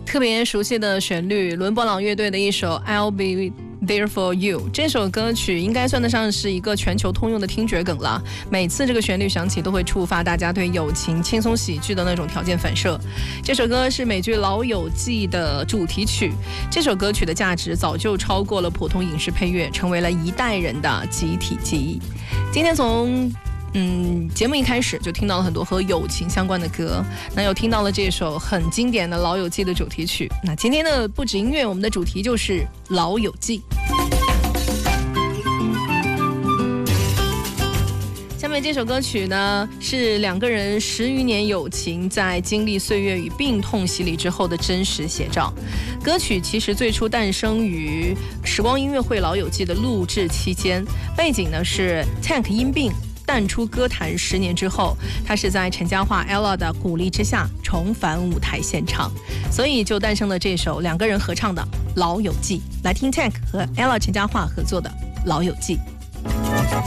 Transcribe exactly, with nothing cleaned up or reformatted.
特别熟悉的旋律，伦勃朗乐队的一首 I'll Be There For You， 这首歌曲应该算得上是一个全球通用的听觉梗了，每次这个旋律响起都会触发大家对友情轻松喜剧的那种条件反射。这首歌是美剧《老友记》的主题曲，这首歌曲的价值早就超过了普通影视配乐，成为了一代人的集体记忆。今天从嗯，节目一开始就听到了很多和友情相关的歌，那又听到了这首很经典的《老友记》的主题曲。那今天的不止音乐，我们的主题就是《老友记》。下面这首歌曲呢，是两个人十余年友情在经历岁月与病痛洗礼之后的真实写照。歌曲其实最初诞生于时光音乐会《老友记》的录制期间，背景呢是 Tank 因病淡出歌坛十年之后，他是在陈嘉桦 Ella 的鼓励之下重返舞台现场，所以就诞生了这首两个人合唱的《老友记》。来听 Tank 和 Ella 陈嘉桦合作的《老友记》。